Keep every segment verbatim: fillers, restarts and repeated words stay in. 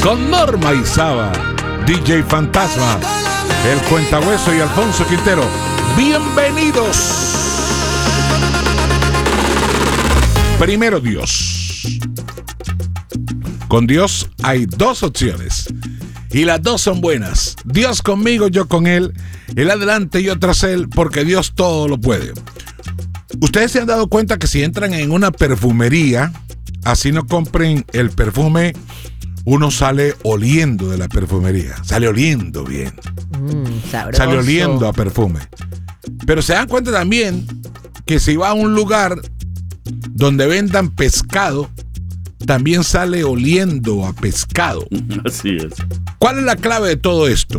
con Norma Isaba, D J Fantasma, el Cuentahueso y Alfonso Quintero. Bienvenidos. Primero Dios. Con Dios hay dos opciones y las dos son buenas. Dios conmigo, yo con Él, Él adelante y yo tras Él, porque Dios todo lo puede. Ustedes se han dado cuenta que si entran en una perfumería, así no compren el perfume, uno sale oliendo de la perfumería, sale oliendo bien, mm, sabroso. Sale oliendo a perfume. Pero se dan cuenta también que si va a un lugar donde vendan pescado, también sale oliendo a pescado. Así es. ¿Cuál es la clave de todo esto?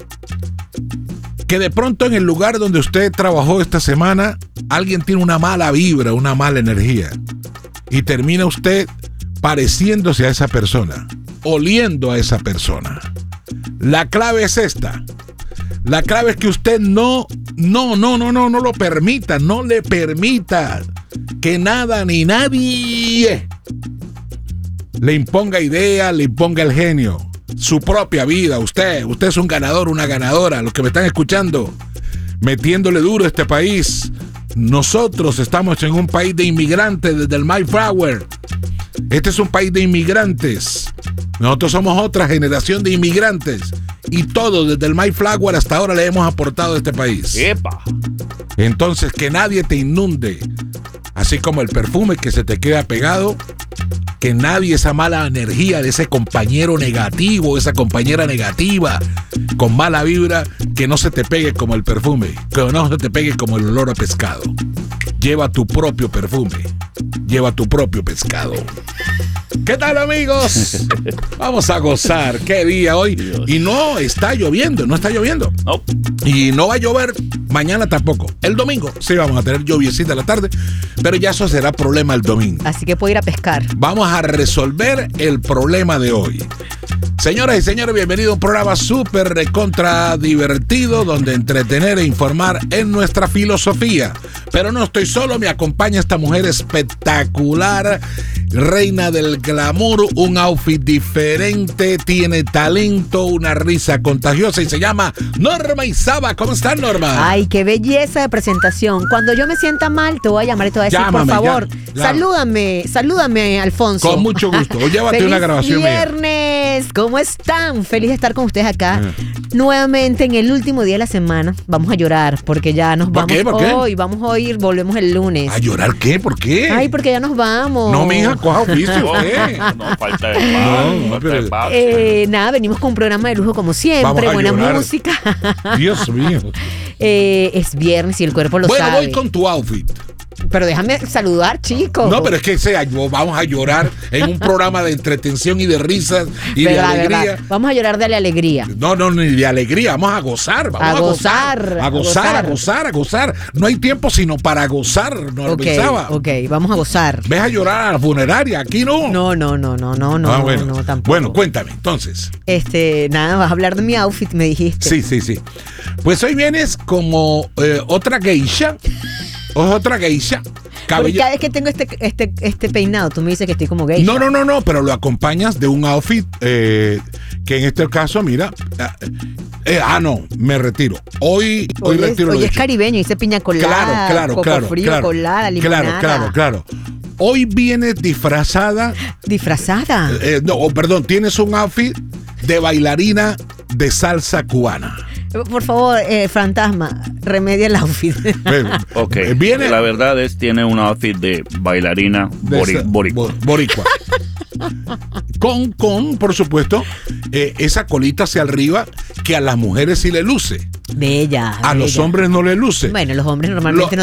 Que de pronto en el lugar donde usted trabajó esta semana, alguien tiene una mala vibra, una mala energía, y termina usted pareciéndose a esa persona, oliendo a esa persona. La clave es esta. La clave es que usted no, no, no, no, no, no lo permita, no le permita que nada ni nadie le imponga idea, le imponga el genio, su propia vida. Usted, usted es un ganador, una ganadora. Los que me están escuchando, metiéndole duro a este país. Nosotros estamos en un país de inmigrantes desde el Mayflower. Este es un país de inmigrantes. Nosotros somos otra generación de inmigrantes. Y todos desde el Mayflower hasta ahora le hemos aportado a este país. ¡Epa! Entonces, que nadie te inunde. Así como el perfume que se te queda pegado, que nadie, esa mala energía de ese compañero negativo, esa compañera negativa, con mala vibra, que no se te pegue como el perfume, que no se te pegue como el olor a pescado. Lleva tu propio perfume, lleva tu propio pescado. ¿Qué tal, amigos? Vamos a gozar. ¿Qué día hoy? Dios. Y no está lloviendo, no está lloviendo. No. Y no va a llover mañana tampoco. El domingo sí vamos a tener lluviecita en la tarde, pero ya eso será problema el domingo. Así que puedo ir a pescar. Vamos a resolver el problema de hoy. Señoras y señores, bienvenido a un programa súper recontra divertido, donde entretener e informar es nuestra filosofía. Pero no estoy solo, me acompaña esta mujer espectacular, reina del glamour, un outfit diferente, tiene talento, una risa contagiosa y se llama Norma Isaba. ¿Cómo estás, Norma? Ay, qué belleza de presentación. Cuando yo me sienta mal, te voy a llamar y te voy a decir, Llámame, por favor, llama, llama. salúdame, salúdame, Alfonso. Con mucho gusto. O llévate Feliz una grabación mía. viernes, ¿cómo están? Feliz de estar con ustedes acá. Eh. Nuevamente en el último día de la semana. Vamos a llorar porque ya nos ¿Por vamos qué? ¿Por qué? hoy. Vamos a ir, volvemos el lunes. ¿A llorar qué? ¿Por qué? Ay, porque ya nos vamos. No, mija, coja oficio, ¿qué? No, falta de paz. No, No, falta pero- de paz. Eh, nada, venimos con un programa de lujo como siempre, Vamos a buena llorar. música. Dios mío. Eh, es viernes y el cuerpo lo Bueno, sabe. voy con tu outfit. Pero déjame saludar, chicos. No, pero es que sea, vamos a llorar en un programa de entretención y de risas y de Verdad, alegría. verdad. Vamos a llorar de la alegría. No, no, ni de alegría, vamos a gozar, vamos A a, gozar, gozar, a a gozar, a gozar. gozar, a gozar. No hay tiempo sino para gozar, no lo Ok, pensaba. ok, vamos a gozar. Ves a llorar a la funeraria, aquí no. No, no, no, no, no, no, Ah, no, bueno. no, tampoco. Bueno, cuéntame, entonces. Este, nada, vas a hablar de mi outfit, me dijiste. Sí, sí, sí. Pues hoy vienes como eh, otra geisha. O otra geisha. Porque Cabello. cada vez que tengo este, este, este peinado, tú me dices que estoy como gay. No, no, no, no, pero lo acompañas de un outfit eh, que en este caso, mira. eh, eh, ah, no, me retiro. Hoy, hoy, Hoy, es, retiro. hoy lo es dicho. caribeño, dice piña colada, Claro, claro, coco claro. frío, claro, colada, limonada. Claro, claro, claro. Hoy vienes disfrazada. Disfrazada. eh, no, oh, perdón, tienes un outfit de bailarina de salsa cubana. Por favor, eh, fantasma, remedia el outfit. Eh, Ok, eh, viene la verdad es tiene un outfit de bailarina de bori- esa- boricua. bo- boricua. con, con, por supuesto, eh, esa colita hacia arriba que a las mujeres sí le luce. Bella. A los bella. hombres no le luce. Bueno, los hombres normalmente Lo- no